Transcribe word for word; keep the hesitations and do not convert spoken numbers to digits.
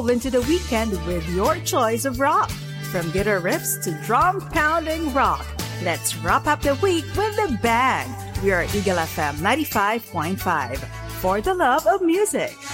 roll into the weekend with your choice of rock. From guitar riffs to drum-pounding rock, let's wrap up the week with a bang. We are Eagle F M ninety-five point five. For the love of music.